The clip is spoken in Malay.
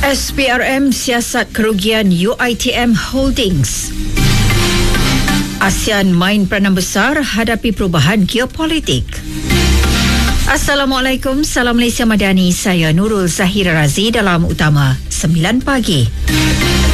SPRM siasat kerugian UiTM Holdings. ASEAN main peranan besar hadapi perubahan geopolitik. Assalamualaikum, salam Malaysia Madani. Saya Nurul Zahira Razi dalam Utama 9 pagi.